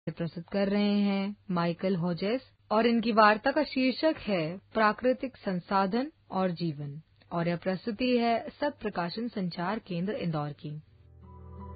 प्रस्तुत कर रहे हैं माइकल होजेस और इनकी वार्ता का शीर्षक है प्राकृतिक संसाधन और जीवन और यह प्रस्तुति है सत प्रकाशन संचार केंद्र इंदौर की।